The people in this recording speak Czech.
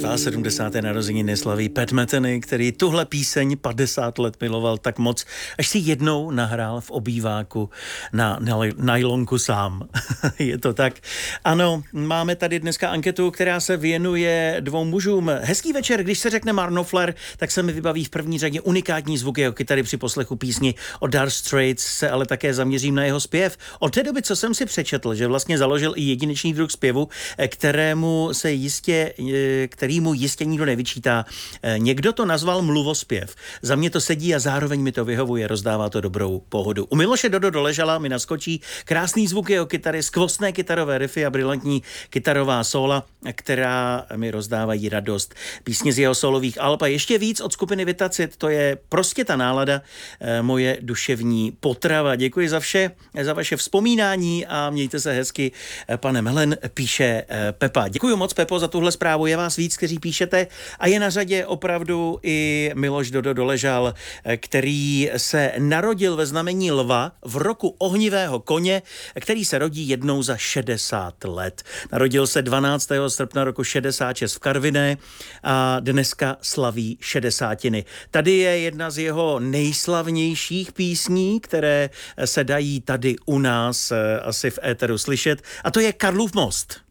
70. narozeniny slaví Pat Metheny, který tuhle píseň 50 let miloval tak moc, až si jednou nahrál v obýváku na nylonku sám. Je to tak? Ano, máme tady dneska anketu, která se věnuje dvou mužům. Hezký večer, když se řekne Mark Knopfler, tak se mi vybaví v první řadě unikátní zvuk jeho kytary při poslechu písni od Dire Straits, se ale také zaměřím na jeho zpěv. Od té doby, co jsem si přečetl, že vlastně založil i jedinečný druh zpěvu, kterému jistě nikdo nevyčítá. Někdo to nazval mluvospěv. Za mě to sedí a zároveň mi to vyhovuje, rozdává to dobrou pohodu. U Miloše Dodo Doležala mi naskočí krásný zvuk jeho kytary, skvostné kytarové riffy a brilantní kytarová sóla, která mi rozdávají radost. Písně z jeho solových alb a ještě víc od skupiny Vitacit, to je prostě ta nálada, moje duševní potrava. Děkuji za vše, za vaše vzpomínání a mějte se hezky, pane Melen, píše Pepa. Děkuji moc, Pepo, za tuhle zprávu. Je vás víc, kteří píšete a je na řadě opravdu i Miloš Dodo Doležal, který se narodil ve znamení lva v roku ohnivého koně, který se rodí jednou za 60 let. Narodil se 12. srpna roku 66 v Karviné a dneska slaví 60. Tady je jedna z jeho nejslavnějších písní, které se dají tady u nás asi v éteru slyšet, a to je Karlův most.